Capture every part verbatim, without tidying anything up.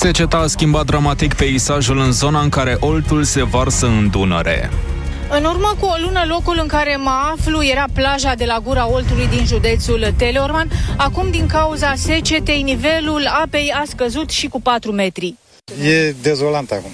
Seceta a schimbat dramatic peisajul în zona în care Oltul se varsă în Dunăre. În urmă cu o lună, locul în care mă aflu era plaja de la Gura Oltului din județul Teleorman. Acum, din cauza secetei, nivelul apei a scăzut și cu patru metri. E dezolant acum.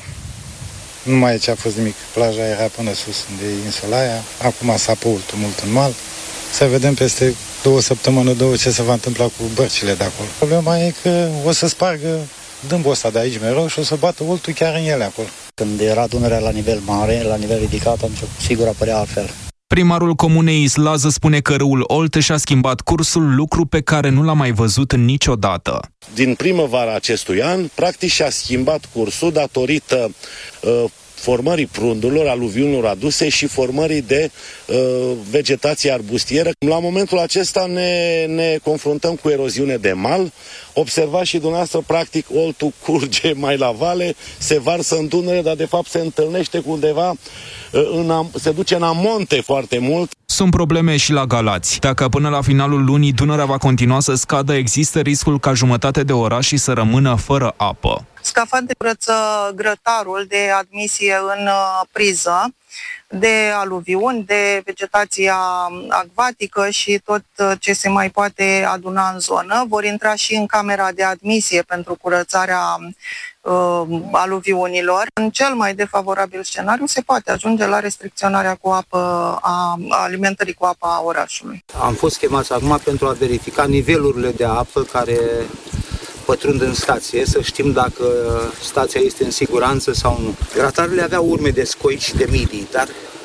Nu mai aici a fost nimic. Plaja era până sus de insula aia. Acum s-a Oltul mult în mal. Să vedem peste două săptămâni, două, ce se va întâmpla cu bărcile de acolo. Problema e că o să spargă dâmbul ăsta de aici mereu și o să bată Oltul chiar în ele acolo. Când era Dunărea la nivel mare, la nivel ridicat, atunci sigur apărea altfel. Primarul comunei Islază spune că râul Olt și-a schimbat cursul, lucru pe care nu l-a mai văzut niciodată. Din primăvara acestui an, practic și-a schimbat cursul datorită uh, formării prundurilor, aluviunilor aduse și formării de uh, vegetație arbustieră. La momentul acesta ne, ne confruntăm cu eroziune de mal. Observați și dumneavoastră, practic, Oltul curge mai la vale, se varsă în Dunăre, dar de fapt se întâlnește cu undeva, uh, în am, se duce în amonte foarte mult. Sunt probleme și la Galați. Dacă până la finalul lunii Dunărea va continua să scadă, există riscul ca jumătate de oraș să rămână fără apă. Scafandre curăță grătarul de admisie în priză, de aluviuni, de vegetația acvatică și tot ce se mai poate aduna în zonă. Vor intra și în camera de admisie pentru curățarea uh, aluviunilor. În cel mai defavorabil scenariu se poate ajunge la restricționarea cu apă a, a alimentării cu apă a orașului. Am fost chemați acum pentru a verifica nivelurile de apă care pătrund în stație, să știm dacă stația este în siguranță sau nu. Gratarele aveau urme de scoici și de midii, dar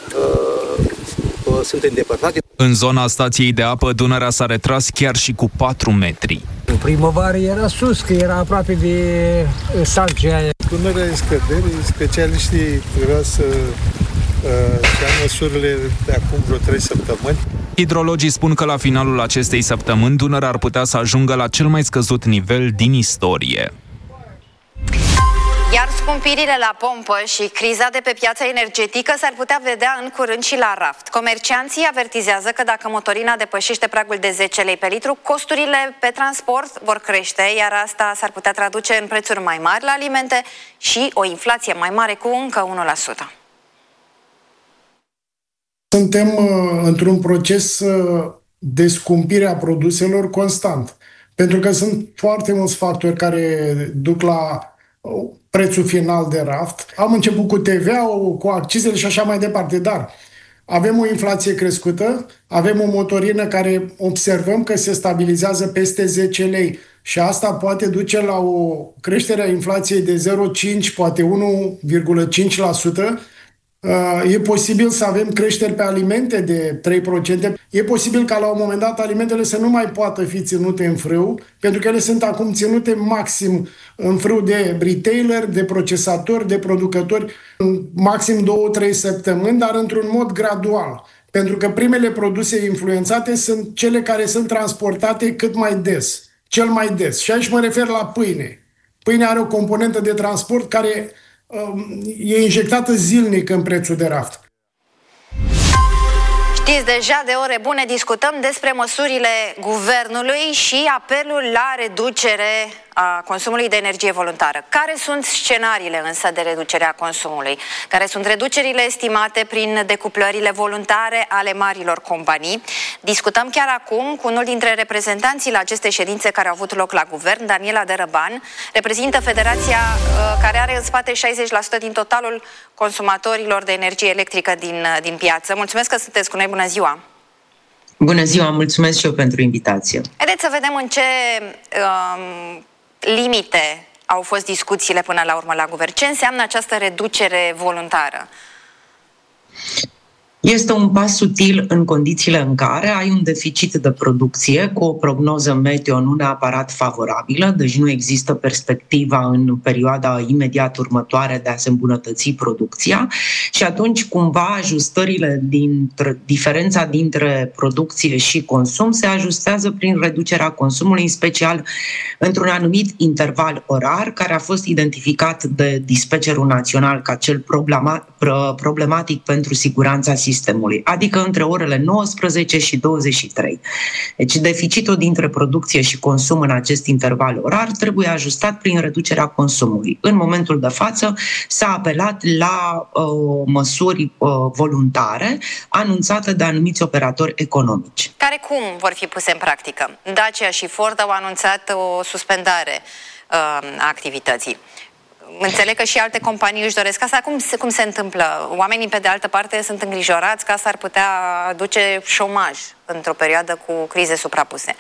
uh, uh, sunt îndepărtate. În zona stației de apă, Dunărea s-a retras chiar și cu patru metri. În primăvară era sus, că era aproape de salcea aia. Dunărea e scădere, specialiștii trebuia să și ia măsurile de acum vreo trei săptămâni. Hidrologii spun că la finalul acestei săptămâni Dunărea ar putea să ajungă la cel mai scăzut nivel din istorie. Iar scumpirile la pompă și criza de pe piața energetică s-ar putea vedea în curând și la raft. Comercianții avertizează că dacă motorina depășește pragul de zece lei pe litru, costurile pe transport vor crește, iar asta s-ar putea traduce în prețuri mai mari la alimente și o inflație mai mare cu încă unu la sută. Suntem uh, într-un proces uh, de scumpire a produselor constant, pentru că sunt foarte mulți factori care duc la uh, prețul final de raft. Am început cu T V A-ul, cu accizele și așa mai departe, dar avem o inflație crescută, avem o motorină care observăm că se stabilizează peste zece lei și asta poate duce la o creștere a inflației de zero virgulă cinci, poate unu virgulă cinci la sută. E posibil să avem creșteri pe alimente de trei la sută. E posibil ca la un moment dat alimentele să nu mai poată fi ținute în frâu, pentru că ele sunt acum ținute maxim în frâu de retailer, de procesatori, de producători, maxim două trei săptămâni, dar într-un mod gradual. Pentru că primele produse influențate sunt cele care sunt transportate cât mai des, cel mai des. Și aici mă refer la pâine. Pâinea are o componentă de transport care e injectată zilnic în prețul de raft. Știți, deja de ore bune discutăm despre măsurile guvernului și apelul la reducere a consumului de energie voluntară. Care sunt scenariile însă de reducere a consumului? Care sunt reducerile estimate prin decuplările voluntare ale marilor companii? Discutăm chiar acum cu unul dintre reprezentanții la aceste ședințe care au avut loc la guvern, Daniela Dărăban, reprezintă federația uh, care are în spate șaizeci la sută din totalul consumatorilor de energie electrică din, din piață. Mulțumesc că sunteți cu noi, bună ziua! Bună ziua, mulțumesc și eu pentru invitație. Haideți să vedem în ce um, limite au fost discuțiile până la urmă la guvern. Ce înseamnă această reducere voluntară? Este un pas util în condițiile în care ai un deficit de producție cu o prognoză meteo nu neapărat favorabilă, deci nu există perspectiva în perioada imediat următoare de a se îmbunătăți producția și atunci cumva ajustările dintre, diferența dintre producție și consum se ajustează prin reducerea consumului, în special într-un anumit interval orar care a fost identificat de dispatcherul național ca cel problematic pentru siguranța sistemului sistemului, adică între orele nouăsprezece și douăzeci și trei. Deci deficitul dintre producție și consum în acest interval orar trebuie ajustat prin reducerea consumului. În momentul de față s-a apelat la uh, măsuri uh, voluntare anunțate de anumiți operatori economici. Care cum vor fi puse în practică? Dacia și Ford au anunțat o suspendare uh, a activității. Înțeleg că și alte companii își doresc asta. Cum se, cum se întâmplă? Oamenii, pe de altă parte, sunt îngrijorați că asta ar putea aduce șomaj într-o perioadă cu crize suprapuse.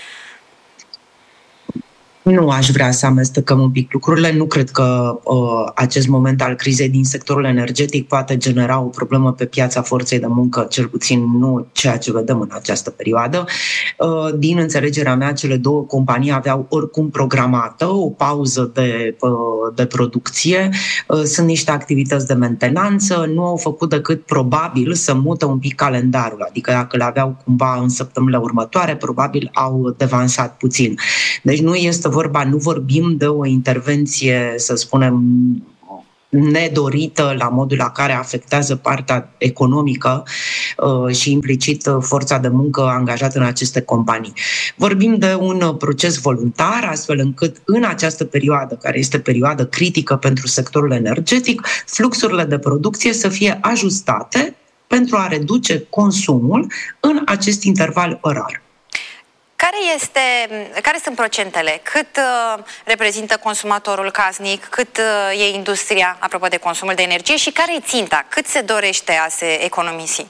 Nu aș vrea să amestecăm un pic lucrurile. Nu cred că uh, acest moment al crizei din sectorul energetic poate genera o problemă pe piața forței de muncă, cel puțin nu ceea ce vedem în această perioadă. Uh, din înțelegerea mea, cele două companii aveau oricum programată o pauză de, uh, de producție. Uh, sunt niște activități de mentenanță, nu au făcut decât probabil să mută un pic calendarul, adică dacă le aveau cumva în săptămânile următoare, probabil au devansat puțin. Deci nu este vorba, nu vorbim de o intervenție, să spunem, nedorită la modul la care afectează partea economică uh, și implicit forța de muncă angajată în aceste companii. Vorbim de un proces voluntar, astfel încât în această perioadă, care este perioadă critică pentru sectorul energetic, fluxurile de producție să fie ajustate pentru a reduce consumul în acest interval orar. Care, este, care sunt procentele? Cât uh, reprezintă consumatorul casnic? Cât uh, e industria, apropo de consumul de energie? Și care e ținta? Cât se dorește a se economisi?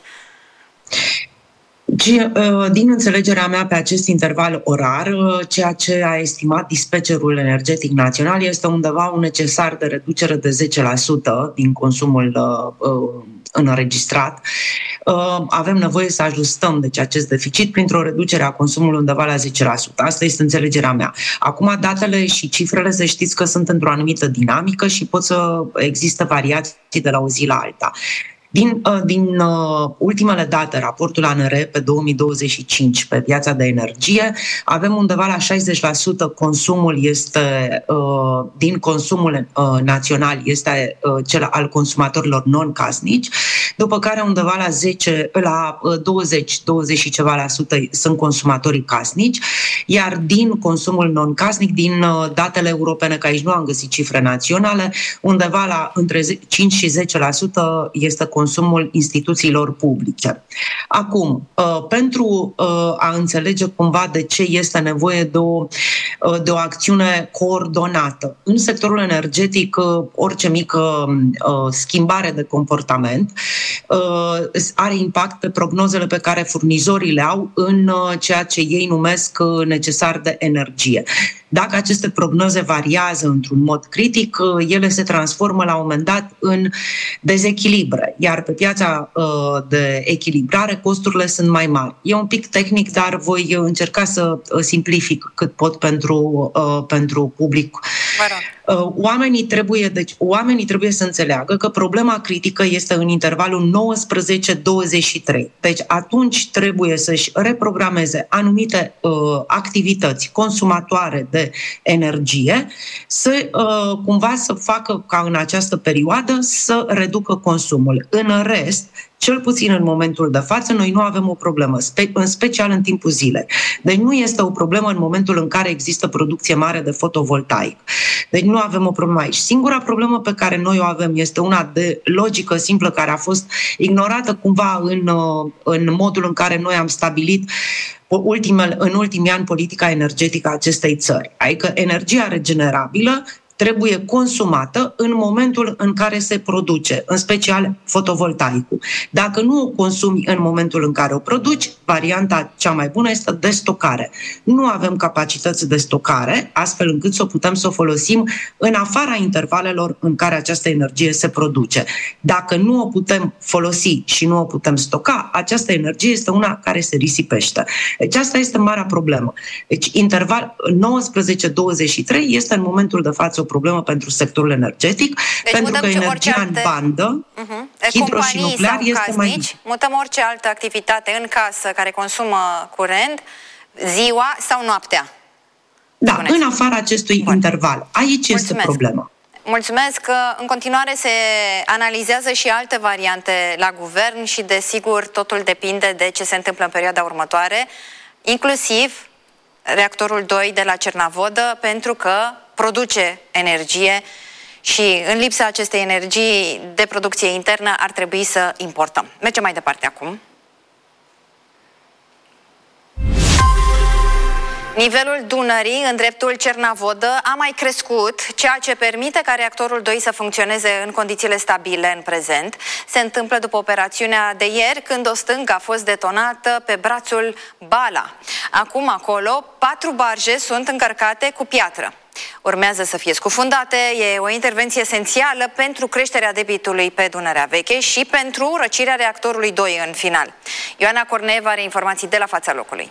Din înțelegerea mea pe acest interval orar, ceea ce a estimat dispatcherul energetic național este undeva un necesar de reducere de zece la sută din consumul uh, înregistrat. Uh, avem nevoie să ajustăm deci, acest deficit printr-o reducere a consumului undeva la zece la sută. Asta este înțelegerea mea. Acum, datele și cifrele, să știți că sunt într-o anumită dinamică și pot să există variații de la o zi la alta. Din, din uh, ultimele date, raportul A N R pe două mii douăzeci și cinci pe piața de energie, avem undeva la șaizeci la sută consumul este, uh, din consumul uh, național este uh, cel al consumatorilor non-casnici, după care undeva la zece, la douăzeci, douăzeci și ceva la sută sunt consumatorii casnici, iar din consumul non-casnic, din uh, datele europene, că aici nu am găsit cifre naționale, undeva la între cinci și zece la sută este consumul consumul instituțiilor publice. Acum, pentru a înțelege cumva de ce este nevoie de o, de o acțiune coordonată, în sectorul energetic, orice mică schimbare de comportament are impact pe prognozele pe care furnizorii le au în ceea ce ei numesc necesar de energie. Dacă aceste prognoze variază într-un mod critic, ele se transformă la un moment dat în dezechilibre, iar pe piața uh, de echilibrare costurile sunt mai mari. E un pic tehnic, dar voi încerca să simplific cât pot pentru, uh, pentru public. Uh, oamenii, trebuie, deci, oamenii trebuie să înțeleagă că problema critică este în intervalul nouăsprezece douăzeci și trei. Deci atunci trebuie să-și reprogrameze anumite uh, activități consumatoare de energie, să uh, cumva să facă ca în această perioadă să reducă consumul. În rest, cel puțin în momentul de față, noi nu avem o problemă, spe- în special în timpul zilei. Deci nu este o problemă în momentul în care există producție mare de fotovoltaic. Deci nu avem o problemă aici. Singura problemă pe care noi o avem este una de logică simplă care a fost ignorată cumva în, în modul în care noi am stabilit ultimele, în ultimii ani politica energetică a acestei țări. Adică energia regenerabilă trebuie consumată în momentul în care se produce, în special fotovoltaicul. Dacă nu o consumi în momentul în care o produci, varianta cea mai bună este de stocare. Nu avem capacități de stocare, astfel încât să o putem să o folosim în afara intervalelor în care această energie se produce. Dacă nu o putem folosi și nu o putem stoca, această energie este una care se risipește. Deci asta este marea problemă. Deci interval nouăsprezece douăzeci și trei este în momentul de față o problemă pentru sectorul energetic, deci pentru că energia alte... în bandă, uh-huh. hidro și nuclear este casnici, mai... Mutăm orice altă activitate în casă care consumă curent, ziua sau noaptea? Da, spuneți. În afara acestui Bun. interval. Aici Mulțumesc. este problema. Mulțumesc. În continuare se analizează și alte variante la guvern și, desigur, totul depinde de ce se întâmplă în perioada următoare, inclusiv reactorul doi de la Cernavodă, pentru că produce energie și în lipsa acestei energii de producție internă ar trebui să importăm. Mergem mai departe acum. Nivelul Dunării în dreptul Cernavodă a mai crescut, ceea ce permite ca reactorul doi să funcționeze în condițiile stabile în prezent. Se întâmplă după operațiunea de ieri, când o stâncă a fost detonată pe brațul Bala. Acum acolo, patru barje sunt încărcate cu piatră. Urmează să fie scufundate, e o intervenție esențială pentru creșterea debitului pe Dunărea Veche și pentru răcirea reactorului doi în final. Ioana Corneeva are informații de la fața locului.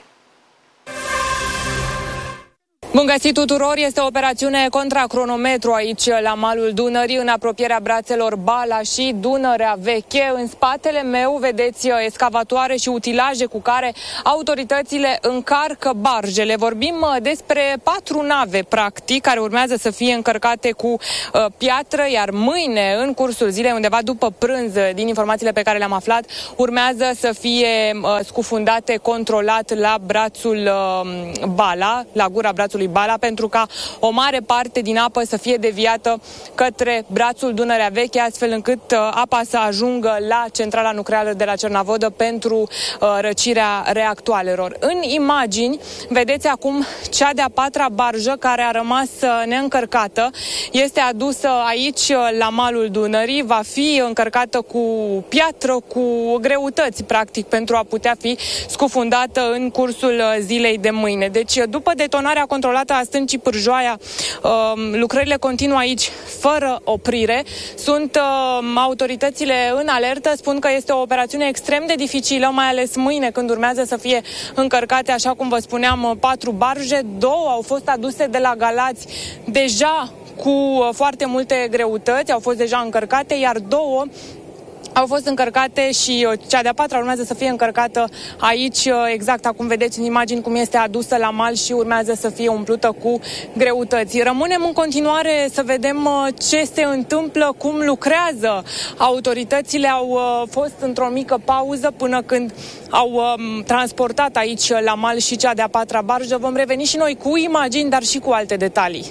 Bun găsit tuturor! Este o operațiune contra cronometru aici la malul Dunării, în apropierea brațelor Bala și Dunărea Veche. În spatele meu vedeți escavatoare și utilaje cu care autoritățile încarcă barjele. Vorbim despre patru nave, practic, care urmează să fie încărcate cu uh, piatră, iar mâine, în cursul zilei, undeva după prânz, din informațiile pe care le-am aflat, urmează să fie uh, scufundate controlat la brațul uh, Bala, la gura brațului Bala, pentru ca o mare parte din apă să fie deviată către brațul Dunărea Veche, astfel încât uh, apa să ajungă la centrala nucleară de la Cernavodă pentru uh, răcirea reactoarelor. În imagini vedeți acum cea de-a patra barjă care a rămas uh, neîncărcată. Este adusă aici uh, la malul Dunării, va fi încărcată cu piatră, cu greutăți, practic, pentru a putea fi scufundată în cursul uh, zilei de mâine. Deci, după detonarea controlată a stâncii Pârjoaia, lucrările continuă aici fără oprire. Sunt autoritățile în alertă, spun că este o operațiune extrem de dificilă, mai ales mâine, când urmează să fie încărcate, așa cum vă spuneam, patru barje. Două au fost aduse de la Galați deja cu foarte multe greutăți, au fost deja încărcate, iar două au fost încărcate și cea de-a patra urmează să fie încărcată aici, exact acum vedeți în imagini cum este adusă la mal și urmează să fie umplută cu greutăți. Rămânem în continuare să vedem ce se întâmplă, cum lucrează autoritățile. Au fost într-o mică pauză până când au transportat aici la mal și cea de-a patra barjă. Vom reveni și noi cu imagini, dar și cu alte detalii.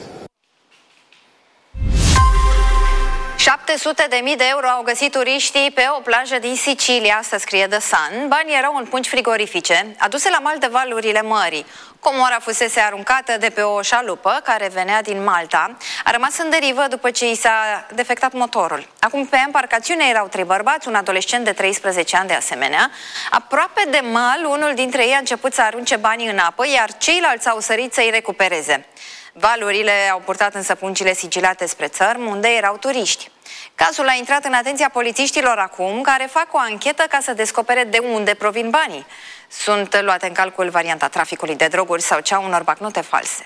șapte sute de mii de euro au găsit turiștii pe o plajă din Sicilia, asta scrie The Sun. Banii erau în pungi frigorifice, aduse la mal de valurile mării. Comora fusese aruncată de pe o șalupă care venea din Malta. A rămas în derivă după ce i s-a defectat motorul. Acum pe embarcațiune erau trei bărbați, un adolescent de treisprezece ani de asemenea. Aproape de mal, unul dintre ei a început să arunce banii în apă, iar ceilalți au sărit să-i recupereze. Valurile au purtat însă pungile sigilate spre țărm, unde erau turiști. Cazul a intrat în atenția polițiștilor acum, care fac o anchetă ca să descopere de unde provin banii. Sunt luate în calcul varianta traficului de droguri sau cea unor bancnote false.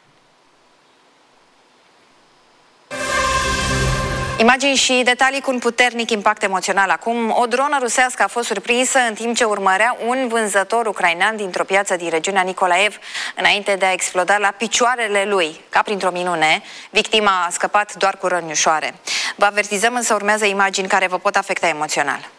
Imagini și detalii cu un puternic impact emoțional acum. O dronă rusească a fost surprinsă în timp ce urmărea un vânzător ucrainean dintr-o piață din regiunea Nicolaev, înainte de a exploda la picioarele lui. Ca printr-o minune, victima a scăpat doar cu răni ușoare. Vă avertizăm, însă urmează imagini care vă pot afecta emoțional.